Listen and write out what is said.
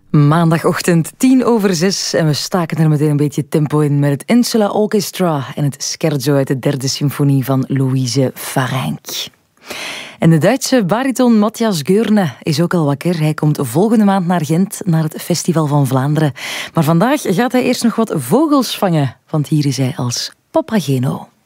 Maandagochtend 6:10 en we staken er meteen een beetje tempo in met het Insula Orchestra en het scherzo uit de derde symfonie van Louise Farenc. En de Duitse bariton Matthias Goerne is ook al wakker. Hij komt volgende maand naar Gent, naar het Festival van Vlaanderen. Maar vandaag gaat hij eerst nog wat vogels vangen, want hier is hij als Papageno.